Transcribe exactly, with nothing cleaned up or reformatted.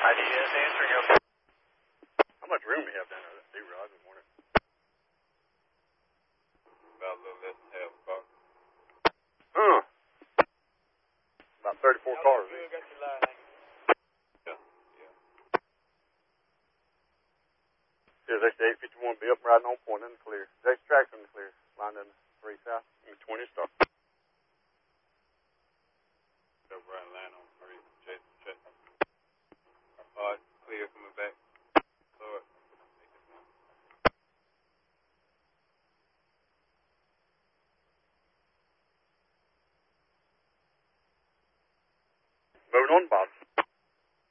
D is answering, okay. How much room do you have down there? That D-Rod this morning? About a little less than half a car. Huh. About thirty-four Y'all cars. Good, got your line hanging. Yeah, yeah. Here's X eight fifty-one, be up and riding on point in the clear. X track in the clear. Line in three south. twenty star. Up right line on three. Jason, Jason. All right, clear coming back. Lord. Moving on, Bob.